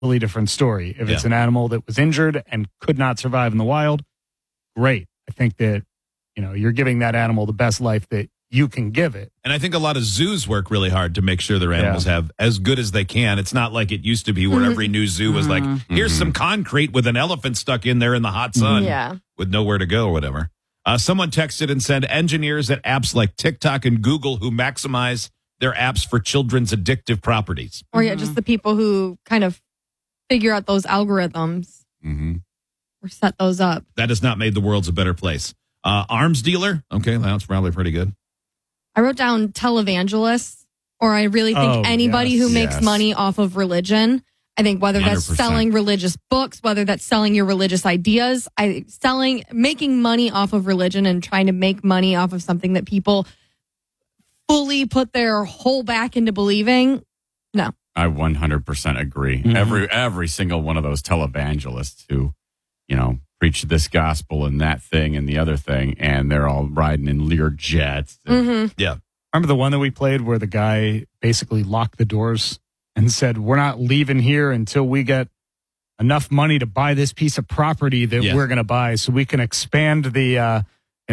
totally different story. If it's an animal that was injured and could not survive in the wild, great. I think that, you're giving that animal the best life that you can give it. And I think a lot of zoos work really hard to make sure their animals have as good as they can. It's not like it used to be where every new zoo was like, here's some concrete with an elephant stuck in there in the hot sun with nowhere to go or whatever. Someone texted and said engineers at apps like TikTok and Google who maximize their apps for children's addictive properties. Or just the people who kind of figure out those algorithms or set those up. That has not made the world a better place. Arms dealer. Okay, that's probably pretty good. I wrote down televangelists, or I really think anybody who makes money off of religion. I think whether that's 100%. selling religious books, whether that's selling your religious ideas, making money off of religion and trying to make money off of something that people fully put their whole back into believing. No. I 100% agree. Every single one of those televangelists who, preach this gospel and that thing and the other thing, and they're all riding in Lear jets. Yeah. Remember the one that we played where the guy basically locked the doors and said, we're not leaving here until we get enough money to buy this piece of property that we're going to buy so we can expand the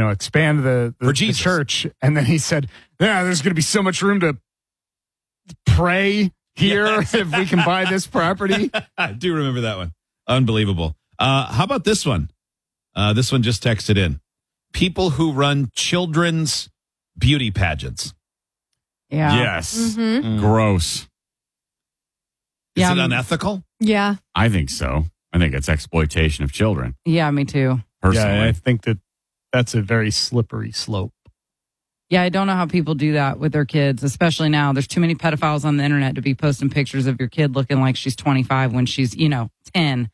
church. And then he said, there's going to be so much room to pray here if we can buy this property. I do remember that one. Unbelievable. How about this one? This one just texted in. People who run children's beauty pageants. Yeah. Yes. Gross. Is it unethical? Yeah. I think so. I think it's exploitation of children. Yeah, me too. Personally. Yeah, I think that's a very slippery slope. Yeah, I don't know how people do that with their kids, especially now. There's too many pedophiles on the internet to be posting pictures of your kid looking like she's 25 when she's, 10.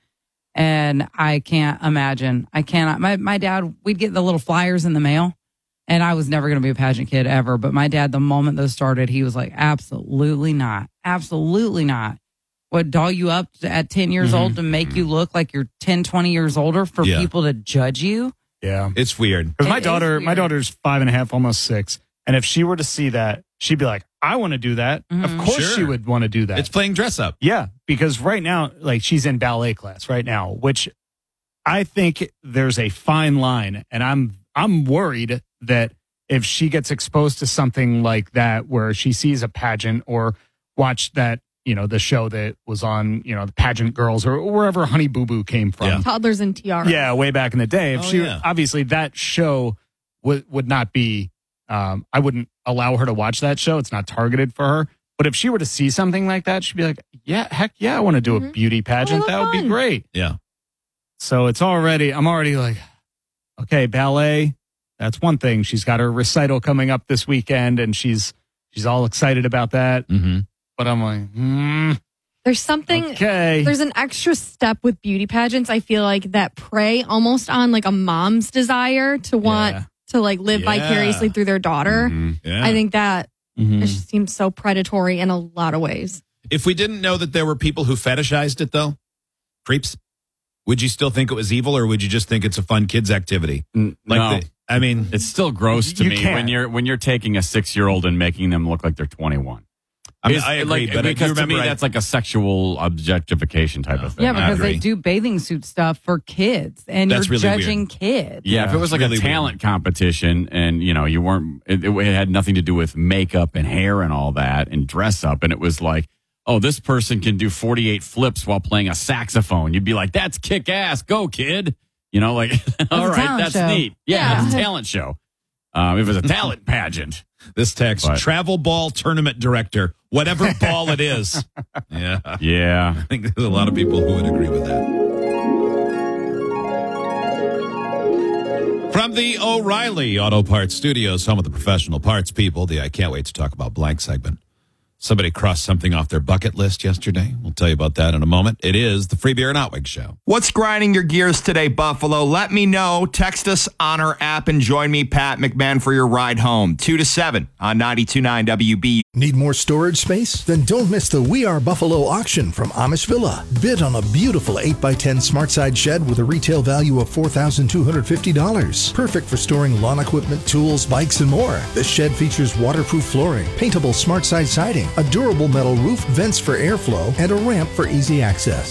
And I can't imagine. I cannot. My dad, we'd get the little flyers in the mail, and I was never going to be a pageant kid ever. But my dad, the moment those started, he was like, absolutely not. Absolutely not. Would doll you up at 10 years old to make you look like you're 10, 20 years older for people to judge you? Yeah. It's weird. Because my daughter's 5.5, almost 6. And if she were to see that, she'd be like, I want to do that. Of course she would want to do that. It's playing dress up. Yeah, because right now, like she's in ballet class right now, which I think there's a fine line. And I'm worried that if she gets exposed to something like that, where she sees a pageant or watch that, the show that was on, the Pageant Girls or wherever Honey Boo Boo came from. Yeah. Toddlers and Tiaras. Yeah, way back in the day. Obviously that show would not be, I wouldn't allow her to watch that show. It's not targeted for her. But if she were to see something like that, she'd be like, yeah, heck yeah, I want to do a beauty pageant. That would be great. Yeah. So I'm already like, okay, ballet, that's one thing. She's got her recital coming up this weekend and she's all excited about that. But I'm like, There's something, there's an extra step with beauty pageants. I feel like that prey almost on like a mom's desire to want to like live vicariously through their daughter. I think that it just seems so predatory in a lot of ways. If we didn't know that there were people who fetishized it, though, creeps, would you still think it was evil, or would you just think it's a fun kids activity? No. It's still gross to me when you're taking a 6-year-old and making them look like they're 21. I agree, but because to me that's like a sexual objectification type of thing. Yeah, because they do bathing suit stuff for kids, and That's you're really judging weird. kids. Yeah, if it was like really a talent competition, and you weren't, it had nothing to do with makeup and hair and all that and dress up, and it was like, oh, this person can do 48 flips while playing a saxophone. You'd be like, that's kick ass, go kid. All right, that's show. neat. Yeah, it's a talent show. It was a talent pageant. This text, travel ball tournament director, whatever ball it is. Yeah. Yeah. I think there's a lot of people who would agree with that. From the O'Reilly Auto Parts Studios, home of the professional parts people, the I Can't Wait to Talk About Blank segment. Somebody crossed something off their bucket list yesterday. We'll tell you about that in a moment. It is the Free Beer and Outwig Show. What's grinding your gears today, Buffalo? Let me know. Text us on our app and join me, Pat McMahon, for your ride home. 2 to 7 on 92.9 WB. Need more storage space? Then don't miss the We Are Buffalo auction from Amish Villa. Bid on a beautiful 8x10 smart side shed with a retail value of $4,250. Perfect for storing lawn equipment, tools, bikes, and more. This shed features waterproof flooring, paintable smart side siding, a durable metal roof, vents for airflow, and a ramp for easy access.